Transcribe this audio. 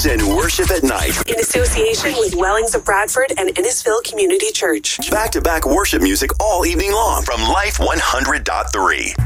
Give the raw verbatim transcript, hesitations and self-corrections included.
and worship at night. In association with Wellings of Bradford and Innisfil Community Church. Back-to-back worship music all evening long from Life one hundred point three.